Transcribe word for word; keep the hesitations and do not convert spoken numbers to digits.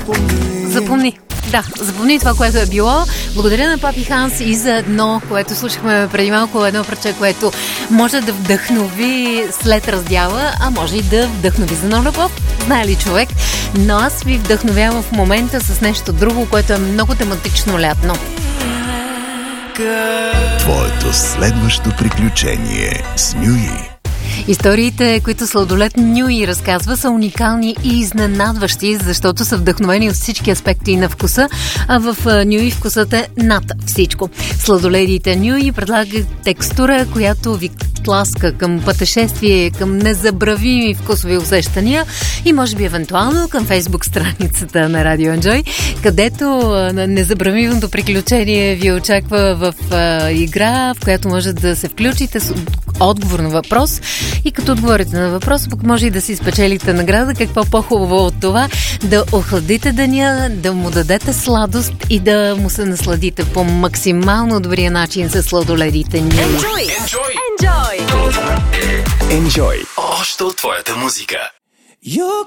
Запомни. Да, запомни това, което е било. Благодаря на Папи Ханс и за едно, което слушахме преди малко, едно парче, което може да вдъхнови след раздяла, а може и да вдъхнови за нов любов. Знае ли човек? Но аз ви вдъхновявам в момента с нещо друго, което е много тематично лятно. Твоето следващо приключение с Нюи. Историите, които Сладолед Нюи разказва, са уникални и изненадващи, защото са вдъхновени от всички аспекти на вкуса, а в Нюи вкусът е над всичко. Сладоледите Нюи предлагат текстура, която ви тласка към пътешествие, към незабравими вкусови усещания и може би евентуално към фейсбук страницата на Радио Enjoy, където незабравимото приключение ви очаква в а, игра, в която може да се включите с отговор на въпрос и като отговорите на въпроса, пък може и да си спечелите награда. Какво по-хубаво от това да охладите деня, да му дадете сладост и да му се насладите по максимално добрия начин с сладоледите ни. Enjoy! Enjoy! Enjoy! Enjoy! Още от твоята музика. You